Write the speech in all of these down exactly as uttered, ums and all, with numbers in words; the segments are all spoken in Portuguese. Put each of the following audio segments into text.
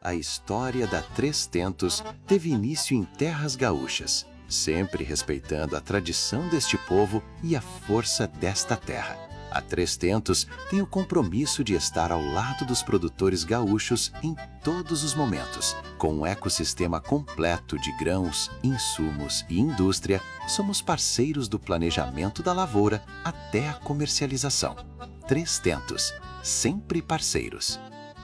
A história da Três Tentos teve início em terras gaúchas, sempre respeitando a tradição deste povo e a força desta terra. A Três Tentos tem o compromisso de estar ao lado dos produtores gaúchos em todos os momentos. Com um ecossistema completo de grãos, insumos e indústria, somos parceiros do planejamento da lavoura até a comercialização. Três Tentos, sempre parceiros.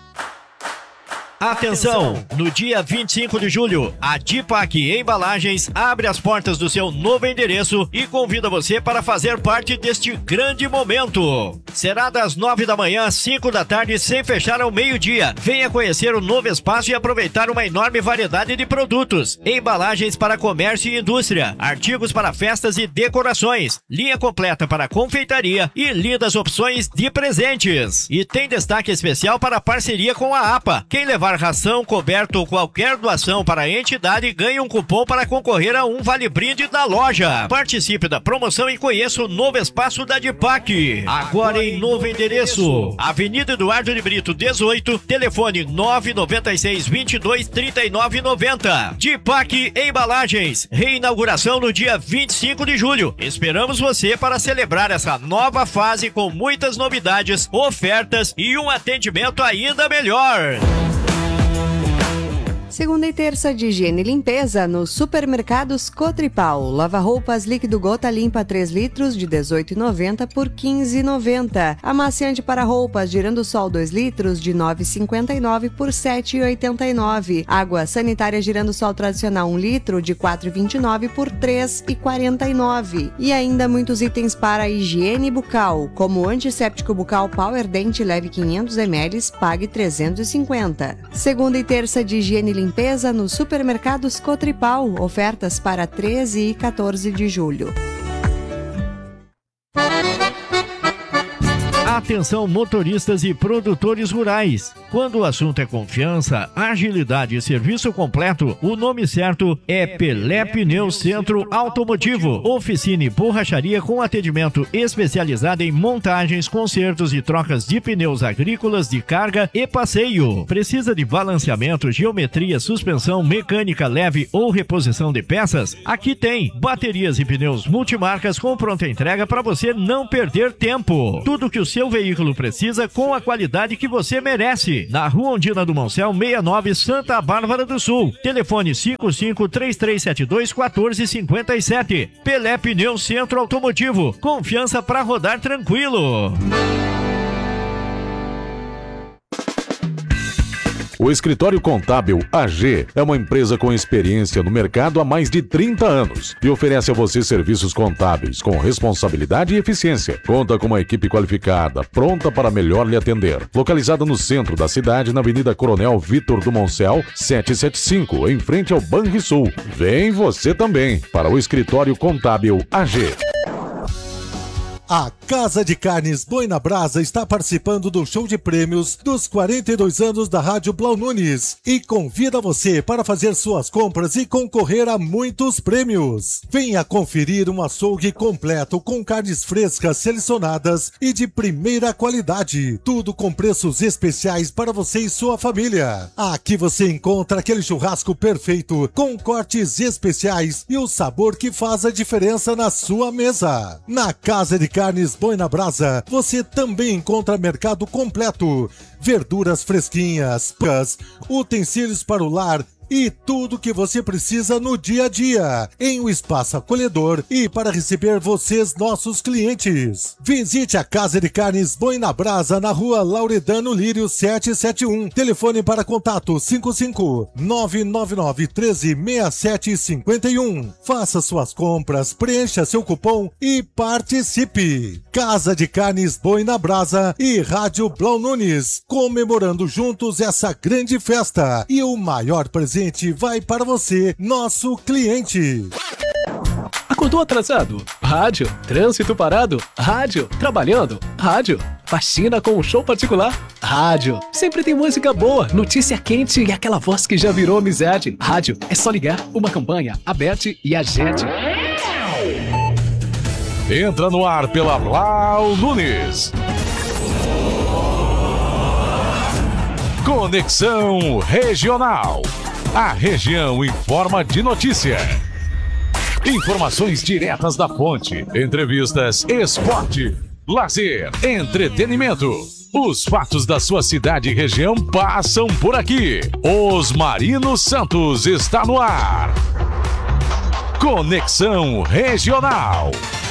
Atenção! No dia vinte e cinco de julho, a Dipac Embalagens abre as portas do seu novo endereço e convida você para fazer parte deste grande momento. Será das nove da manhã às cinco da tarde, sem fechar ao meio-dia. Venha conhecer o novo espaço e aproveitar uma enorme variedade de produtos. Embalagens para comércio e indústria, artigos para festas e decorações, linha completa para confeitaria e lindas opções de presentes. E tem destaque especial para a parceria com a A P A. Quem levar ração, coberto ou qualquer doação para a entidade ganha um cupom para concorrer a um vale-brinde da loja. Participe da promoção e conheça o novo espaço da Dipac. Agora em novo endereço. Avenida Eduardo de Brito, dezoito, telefone nove nove seis, vinte e dois, trinta e nove noventa. Dipac Embalagens. Reinauguração no dia vinte e cinco de julho. Esperamos você para celebrar essa nova fase com muitas novidades, ofertas e um atendimento ainda melhor. Segunda e terça de higiene e limpeza nos supermercados Cotripal. Lava-roupas líquido gota limpa três litros de dezoito reais e noventa centavos por quinze reais e noventa centavos. Amaciante para roupas Girando Sol dois litros de nove reais e cinquenta e nove centavos por sete reais e oitenta e nove centavos. Água sanitária Girando Sol tradicional um litro de quatro reais e vinte e nove centavos por três reais e quarenta e nove centavos. E ainda muitos itens para higiene bucal, como o antisséptico bucal Power Dent leve quinhentos mililitros, pague trezentos e cinquenta reais. Segunda e terça de higiene e limpeza nos supermercados Cotripal. Ofertas para treze e quatorze de julho. Atenção motoristas e produtores rurais. Quando o assunto é confiança, agilidade e serviço completo, o nome certo é Pelé Pneus Centro Automotivo. Oficina e borracharia com atendimento especializado em montagens, consertos e trocas de pneus agrícolas de carga e passeio. Precisa de balanceamento, geometria, suspensão, mecânica leve ou reposição de peças? Aqui tem baterias e pneus multimarcas com pronta entrega para você não perder tempo. Tudo que o seu veículo precisa com a qualidade que você merece. Na Rua Ondina do Moncel, sessenta e nove, Santa Bárbara do Sul. Telefone cinco cinco, três três sete dois, um quatro cinco sete. Pelé Pneu Centro Automotivo. Confiança para rodar tranquilo. O Escritório Contábil A G é uma empresa com experiência no mercado há mais de trinta anos e oferece a você serviços contábeis com responsabilidade e eficiência. Conta com uma equipe qualificada, pronta para melhor lhe atender. Localizada no centro da cidade, na Avenida Coronel Vitor do Moncel, setecentos e setenta e cinco, em frente ao Banrisul. Vem você também para o Escritório Contábil A G. A Casa de Carnes Boi na Brasa está participando do show de prêmios dos quarenta e dois anos da Rádio Blau Nunes e convida você para fazer suas compras e concorrer a muitos prêmios. Venha conferir um açougue completo com carnes frescas selecionadas e de primeira qualidade. Tudo com preços especiais para você e sua família. Aqui você encontra aquele churrasco perfeito com cortes especiais e o sabor que faz a diferença na sua mesa. Na Casa de Carnes Boi na Brasa, você também encontra mercado completo, verduras fresquinhas, pães, utensílios para o lar e tudo que você precisa no dia a dia, em um espaço acolhedor e para receber vocês, nossos clientes. Visite a Casa de Carnes Boi na Brasa, na Rua Lauredano Lírio setecentos e setenta e um. Telefone para contato cinco cinco, nove nove nove, um três, seis sete cinco um. Faça suas compras, preencha seu cupom e participe. Casa de Carnes Boi na Brasa e Rádio Blau Nunes, comemorando juntos essa grande festa. E o maior presente vai para você, nosso cliente. Acordou atrasado? Rádio. Trânsito parado? Rádio. Trabalhando? Rádio. Faxina com um show particular? Rádio. Sempre tem música boa, notícia quente e aquela voz que já virou amizade. Rádio. É só ligar, uma campanha, aberte e agende. Entra no ar pela Blau Nunes. Conexão Regional. A região em forma de notícia. Informações diretas da fonte. Entrevistas, esporte, lazer, entretenimento. Os fatos da sua cidade e região passam por aqui. Osmarino Santos está no ar. Conexão Regional.